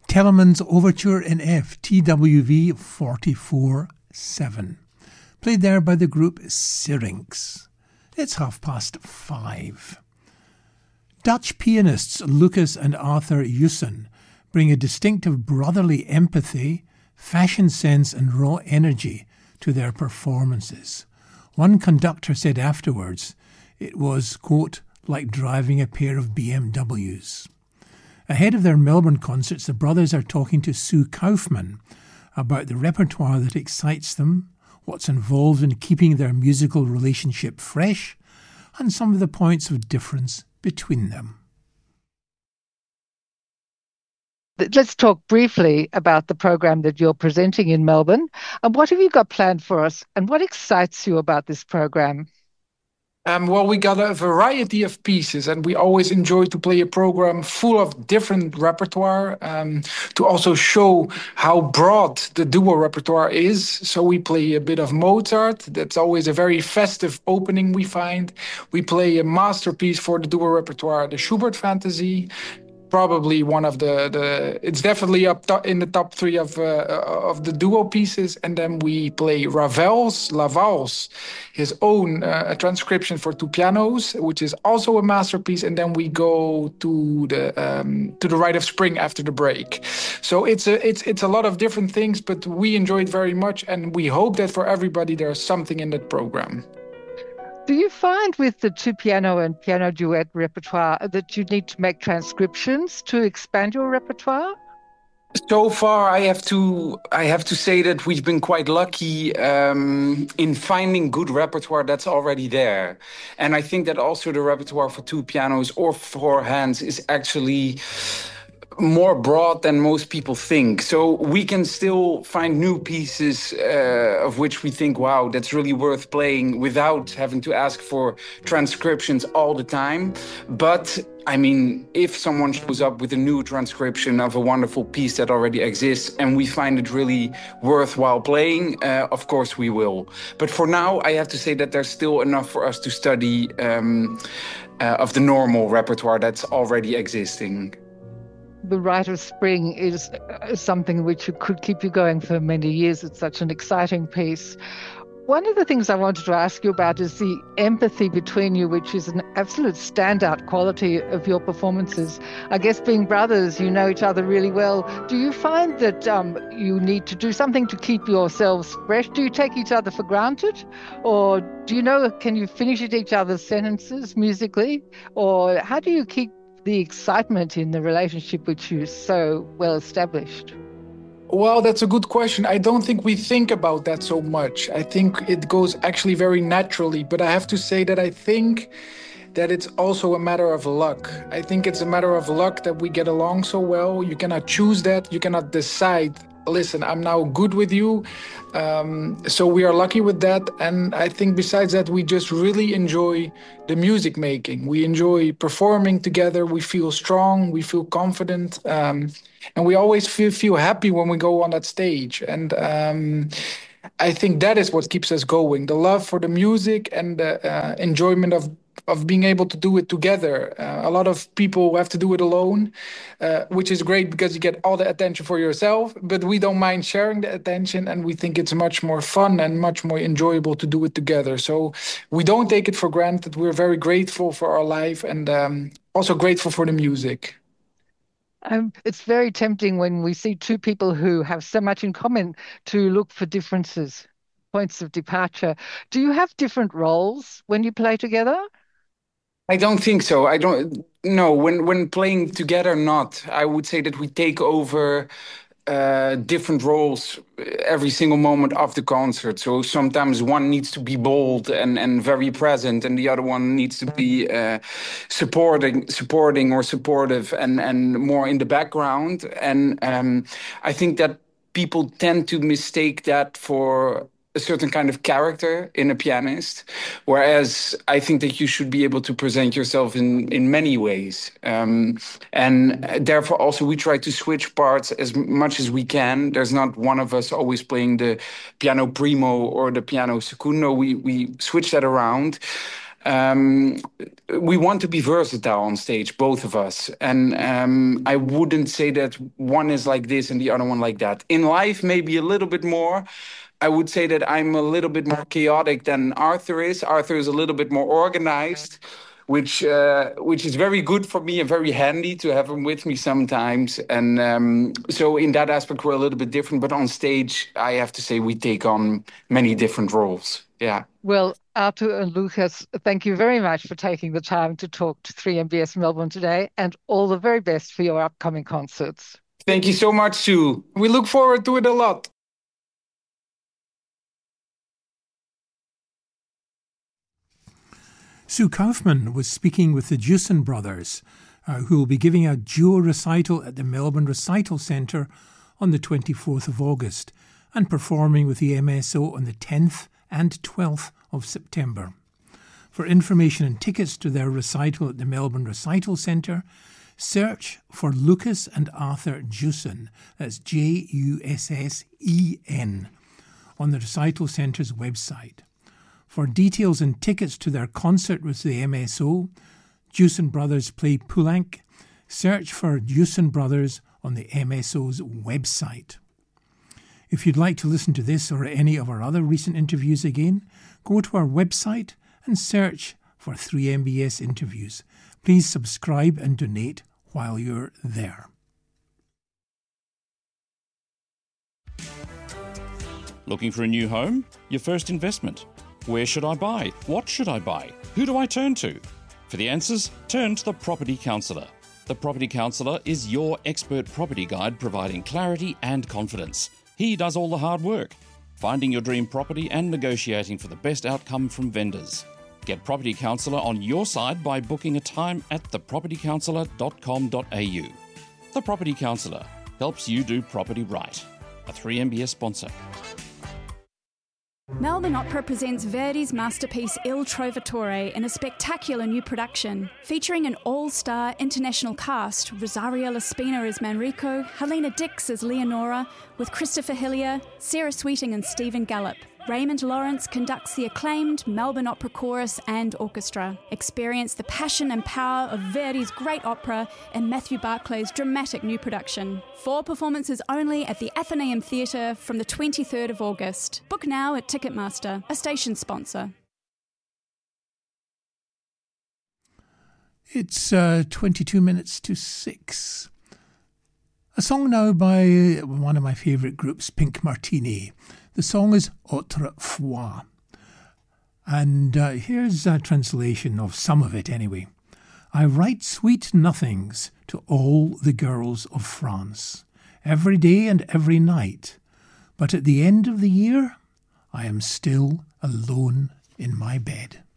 Telemann's Overture in F, TWV 44-7, played there by the group Syrinx. It's 5:30. Dutch pianists Lucas and Arthur Jussen bring a distinctive brotherly empathy, fashion sense and raw energy to their performances. One conductor said afterwards it was, quote, like driving a pair of BMWs. Ahead of their Melbourne concerts, the brothers are talking to Sue Kaufman about the repertoire that excites them, what's involved in keeping their musical relationship fresh, and some of the points of difference between them. Let's talk briefly about the program that you're presenting in Melbourne. And what have you got planned for us? And what excites you about this program? Well, we got a variety of pieces, and we always enjoy to play a program full of different repertoire to also show how broad the duo repertoire is. So we play a bit of Mozart. That's always a very festive opening, we find. We play a masterpiece for the duo repertoire, the Schubert Fantasy. Probably one of it's definitely in the top three of the duo pieces. And then we play Ravel's La Valse, his own transcription for two pianos, which is also a masterpiece. And then we go to the Rite of Spring after the break. So it's a lot of different things, but we enjoy it very much, and we hope that for everybody there's something in that program. Do you find with the two piano and piano duet repertoire that you need to make transcriptions to expand your repertoire? So far, I have to say that we've been quite lucky in finding good repertoire that's already there. And I think that also the repertoire for two pianos or four hands is actually more broad than most people think. So we can still find new pieces of which we think, wow, that's really worth playing without having to ask for transcriptions all the time. But I mean, if someone shows up with a new transcription of a wonderful piece that already exists and we find it really worthwhile playing, of course we will. But for now, I have to say that there's still enough for us to study of the normal repertoire that's already existing. The Rite of Spring is something which could keep you going for many years. It's such an exciting piece. One of the things I wanted to ask you about is the empathy between you, which is an absolute standout quality of your performances. I guess being brothers, you know each other really well. Do you find that you need to do something to keep yourselves fresh? Do you take each other for granted? Or can you finish each other's sentences musically? Or how do you keep the excitement in the relationship which is so well established? Well, that's a good question. I don't think we think about that so much. I think it goes actually very naturally. But I have to say that I think that it's also a matter of luck. I think it's a matter of luck that we get along so well. You cannot choose that. You cannot decide, listen, I'm now good with you. So we are lucky with that. And I think besides that, we just really enjoy the music making. We enjoy performing together. We feel strong. We feel confident. And we always feel happy when we go on that stage. And I think that is what keeps us going. The love for the music and the enjoyment of being able to do it together. A lot of people have to do it alone, which is great because you get all the attention for yourself, but we don't mind sharing the attention, and we think it's much more fun and much more enjoyable to do it together. So we don't take it for granted. We're very grateful for our life and also grateful for the music. It's very tempting when we see two people who have so much in common to look for differences, points of departure. Do you have different roles when you play together? I don't think so. I don't know. When playing together, not. I would say that we take over different roles every single moment of the concert. So sometimes one needs to be bold and very present, and the other one needs to be supporting or supportive and more in the background. And I think that people tend to mistake that for a certain kind of character in a pianist, whereas I think that you should be able to present yourself in many ways. And therefore also we try to switch parts as much as we can. There's not one of us always playing the piano primo or the piano secondo. We switch that around. We want to be versatile on stage, both of us. And I wouldn't say that one is like this and the other one like that. In life, maybe a little bit more. I would say that I'm a little bit more chaotic than Arthur is. Arthur is a little bit more organized, which is very good for me and very handy to have him with me sometimes. And so in that aspect, we're a little bit different. But on stage, I have to say we take on many different roles. Yeah. Well, Arthur and Lucas, thank you very much for taking the time to talk to 3MBS Melbourne today, and all the very best for your upcoming concerts. Thank you so much, Sue. We look forward to it a lot. Sue Kaufman was speaking with the Jewson Brothers, who will be giving a duo recital at the Melbourne Recital Centre on the 24th of August and performing with the MSO on the 10th and 12th of September. For information and tickets to their recital at the Melbourne Recital Centre, search for Lucas and Arthur Jewson, that's Jussen, on the Recital Centre's website. For details and tickets to their concert with the MSO, Jewson Brothers play Poulenc. Search for Jewson Brothers on the MSO's website. If you'd like to listen to this or any of our other recent interviews again, go to our website and search for 3MBS interviews. Please subscribe and donate while you're there. Looking for a new home? Your first investment? Where should I buy? What should I buy? Who do I turn to? For the answers, turn to the Property Counsellor. The Property Counsellor is your expert property guide providing clarity and confidence. He does all the hard work, finding your dream property and negotiating for the best outcome from vendors. Get Property Counsellor on your side by booking a time at thepropertycounsellor.com.au. The Property Counsellor helps you do property right. A 3MBS sponsor. Melbourne Opera presents Verdi's masterpiece Il Trovatore in a spectacular new production, featuring an all-star international cast, Rosario Laspina as Manrico, Helena Dix as Leonora, with Christopher Hillier, Sarah Sweeting and Stephen Gallop. Raymond Lawrence conducts the acclaimed Melbourne Opera Chorus and Orchestra. Experience the passion and power of Verdi's great opera in Matthew Barclay's dramatic new production. 4 performances only at the Athenaeum Theatre from the 23rd of August. Book now at Ticketmaster, a station sponsor. It's 22 minutes to 6. A song now by one of my favourite groups, Pink Martini. The song is Autrefois. And here's a translation of some of it anyway. I write sweet nothings to all the girls of France, every day and every night. But at the end of the year, I am still alone in my bed.